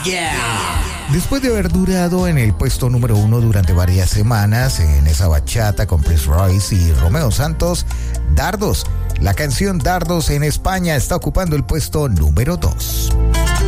Después de haber durado en el puesto número 1 durante varias semanas en esa bachata con Prince Royce y Romeo Santos, Dardos, la canción Dardos en España está ocupando el puesto número 2.